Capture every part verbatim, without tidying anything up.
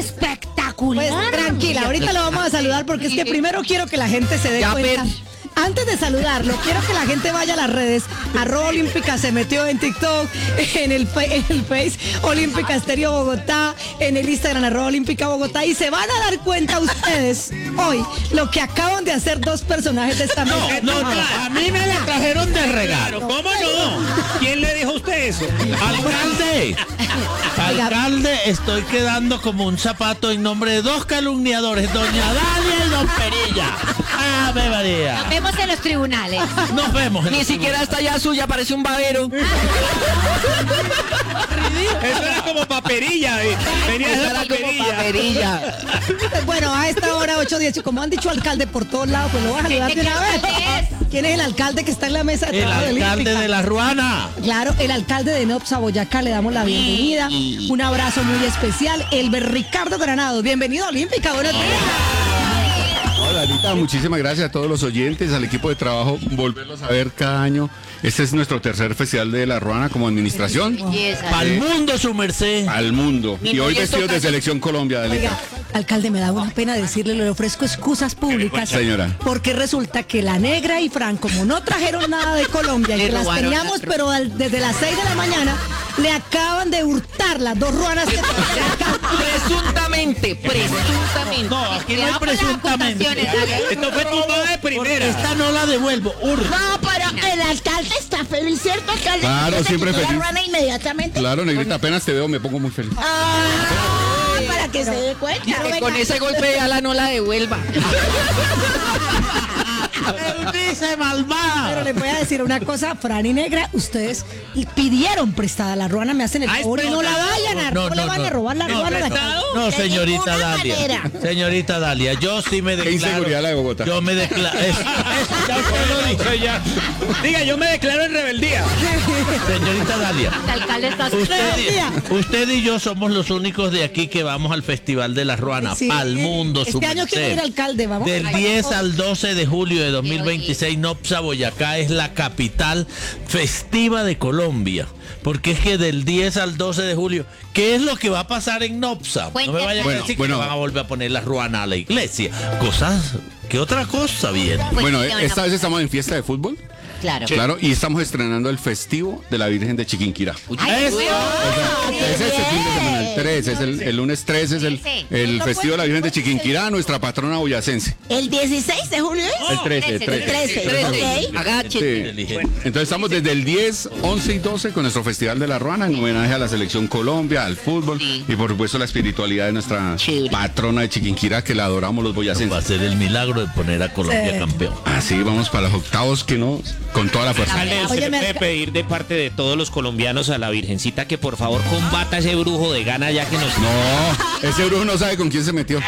espectacular. Pues tranquila, ahorita lo vamos a saludar porque es que primero quiero que la gente se dé Ya, cuenta. pero- Antes de saludarlo, quiero que la gente vaya a las redes. Arroba Olímpica se metió en TikTok, en el, fe- en el Face Olímpica Estéreo Bogotá, en el Instagram arroba Olímpica Bogotá y se van a dar cuenta ustedes hoy lo que acaban de hacer dos personajes de esta mesa. No, no, a mí me la trajeron de regalo. ¿Cómo no? ¿Quién le dijo a usted eso? Alcalde, alcalde, estoy quedando como un zapato en nombre de dos calumniadores, doña Dalia y don Perilla. ¡Ave María! Nos vemos en los tribunales. Nos vemos. en Ni los siquiera está ya suya, parece un babero. Eso era como paperilla. eh. Venía de Era esa como paperilla. paperilla. Bueno, a esta hora ocho diez, como han dicho alcalde por todos lados, pues lo voy a saludar de una vez. ¿Quién es el alcalde que está en la mesa de El trabajo de alcalde Olímpica? de la Ruana. Claro, el alcalde de Nopsa, Boyacá, le damos la bienvenida. Un abrazo muy especial. Elber Ricardo Granados, bienvenido a Olímpica, buenos días. Hola, Anita, muchísimas gracias a todos los oyentes, al equipo de trabajo, volverlos a ver cada año. Este es nuestro tercer festival de La Ruana como administración. Pa'l mundo su merced. Al mundo. Mi Y hoy novia vestidos toca- de selección Colombia, Oiga, Dalita. alcalde, me da una pena decirle, le ofrezco excusas públicas. Señora. Porque resulta que la negra y Fran, como no trajeron nada de Colombia, y Le que las robaron teníamos, las- pero al- desde las seis de la mañana, le acaban de hurtar las dos ruanas que Presuntamente, presuntamente. No, aquí no hay Cuidado con las presuntamente. acusaciones, Dalia. Esto fue tumbado de primera. Esta no la devuelvo. Ur. No, pero el alcalde está feliz, ¿cierto, alcalde? Claro, ¿Se siempre quitó la feliz. ruana inmediatamente? Claro, negrita, apenas te veo me pongo muy feliz. Ah, para que se dé cuenta. Que con ese golpe de ala no la devuelva. Dice malvada. Pero les voy a decir una cosa, Fran y Negra, ustedes pidieron prestada la ruana, me hacen el Ah, favor y no la prestado. vayan a, no, le van a robar la no, ruana. de acá. prestado. No, De señorita ninguna Dalia. manera. Señorita Dalia, yo sí me Qué declaro. inseguridad la de Bogotá. Yo me declaro. Eso, eso ya usted lo dijo. Eso ya. Diga, yo me declaro en rebeldía. Señorita Dalia. El alcalde está Usted, usted y yo somos los únicos de aquí que vamos al Festival de la Ruana, Sí. al mundo. Este su año quiero merced. ir alcalde, vamos. Del Ay, diez oh. al doce de julio de dos mil veintiséis, Nopsa, Boyacá es la capital festiva de Colombia. Porque es que del diez al doce de julio, ¿qué es lo que va a pasar en Nopsa? No me Cuéntenos. vayan a Bueno, decir bueno. que van a volver a poner la Ruana a la iglesia. Cosas, ¿qué otra cosa viene? Bueno, Pues, esta vez estamos en fiesta de fútbol. Claro. Claro, y estamos estrenando el festivo de la Virgen de Chiquinquirá. Ay, Eso. uy, Es este fin de semana, el tres, es el, el lunes tres es el, el festivo de la Virgen de Chiquinquirá, nuestra patrona boyacense. ¿El dieciséis de julio es? El trece, el trece, trece. trece, ok. Agáchate. Inteligente. Entonces estamos desde el diez, once y doce con nuestro Festival de la Ruana en homenaje a la selección Colombia, al fútbol y por supuesto la espiritualidad de nuestra Chévere. patrona de Chiquinquirá que la adoramos los Va a boyacenses. ser el milagro de poner a Colombia Sí. campeón. Así vamos para los octavos que no, con toda la fuerza. Alcalde, ¿se Oye, le me puede alca- pedir de parte de todos los colombianos a la Virgencita que por favor combata ese brujo de gana ya que nos... No, ese brujo no sabe con quién se metió.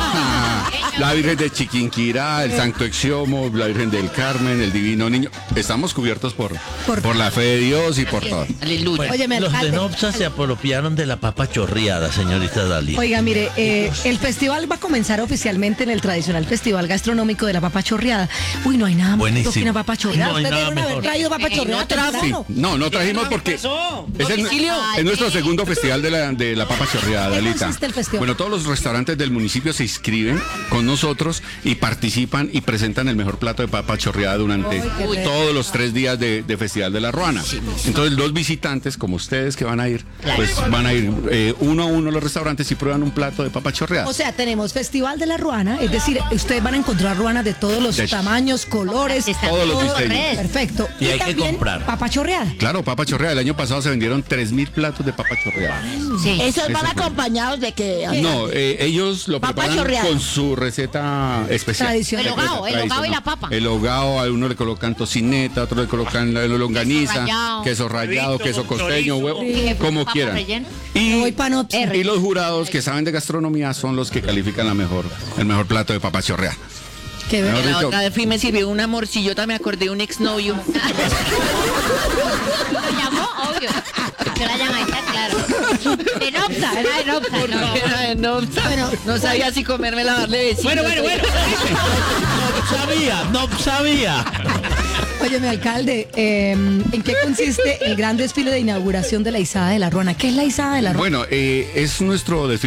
Ah, La Virgen de Chiquinquirá, el Santo Exiomo, la Virgen del Carmen, el Divino Niño. Estamos cubiertos por, Por- por la fe de Dios y por todo. Aleluya. Óyeme, Los de alcalde. Nopsa se apropiaron de la papa chorreada, señorita Dalia. Oiga, mire, eh, el festival va a comenzar oficialmente en el tradicional festival gastronómico de la papa chorreada. Uy, no hay nada más Buenísimo. rico que una papa chorreada. No hay Ustedes nada debieron haber mejor. traído papa chorreada no trajo. Sí, temprano. no, no trajimos porque pasó? es, el- Domicilio. es nuestro segundo festival de la, de la papa chorreada, ¿En qué Dalita. consiste el festival? Bueno, todos los restaurantes del municipio se inscriben con nosotros y participan y presentan el mejor plato de papa chorreada durante Ay, qué rico. todos los tres días de, de Festival de la Ruana. Entonces los visitantes, como ustedes que van a ir, pues van a ir eh, uno a uno a los restaurantes y prueban un plato de papa chorreada. O sea, tenemos Festival de la Ruana, es decir, ustedes van a encontrar ruanas de todos los De- tamaños, colores, Está Todos los todo diseños. red. perfecto. Y hay que también comprar. papa chorreada. Claro, papa chorreada. El año pasado se vendieron tres mil platos de papa chorreada. Sí. Esos van Eso fue. acompañados de que... No, eh, ellos lo Papa preparan chorreada. con su receta especial. Tradicional. El hogao, el hogao y la papa. El hogao, a uno le colocan tocineta, a otro le colocan la longaniza, rallado. queso rallado, Frito, queso con costeño, chorizo. huevo, Sí. como Papa quieran. rellena. Me voy Y, pa' Nopsa. y los jurados que saben de gastronomía son los que califican la mejor, el mejor plato de papa chorreada. Qué Mejor ver- La dicho, otra vez fui me sirvió una morcillota, me acordé de un exnovio. Lo llamó, obvio. Yo la llamadita, claro. De Nopsa, era de Nopsa. No. Era de Nopsa. Bueno, no sabía si comérmela, darle besitos. Bueno, bueno, bueno. No sabía, no sabía. Óyeme, alcalde, eh, ¿en qué consiste el gran desfile de inauguración de la Izada de la Ruana? ¿Qué es la Izada de la Ruana? bueno, eh, es nuestro desfile